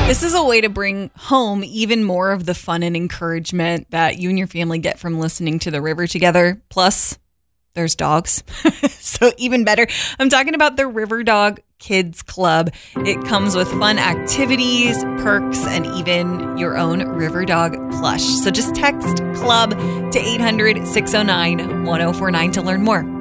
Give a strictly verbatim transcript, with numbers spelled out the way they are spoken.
This is a way to bring home even more of the fun and encouragement that you and your family get from listening to the river together. Plus, there's dogs. So even better. I'm talking about the River Dog Kids Club. It comes with fun activities, perks, and even your own River Dog plush. So just text club to eight hundred, six oh nine, one oh four nine to learn more.